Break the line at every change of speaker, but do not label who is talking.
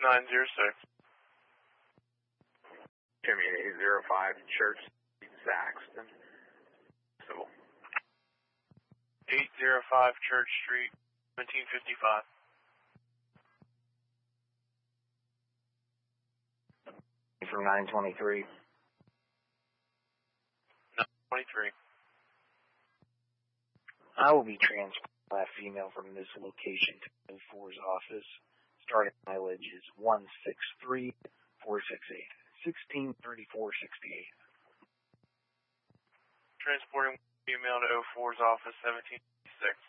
906.
Jimmy 805 Church Street, Saxton. So
805 Church Street, 1755.
From 923.
923.
I will be transporting a female from this location to 04's office. Starting mileage is 163,468. 1634.68.
Transporting female to 04's office, 1756.